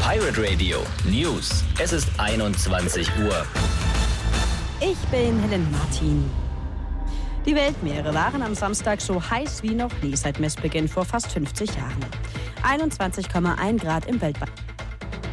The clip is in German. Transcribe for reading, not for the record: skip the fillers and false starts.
Pirate Radio News. Es ist 21 Uhr. Ich bin Helen Martin. Die Weltmeere waren am Samstag so heiß wie noch nie seit Messbeginn vor fast 50 Jahren. 21,1 Grad im Weltbad.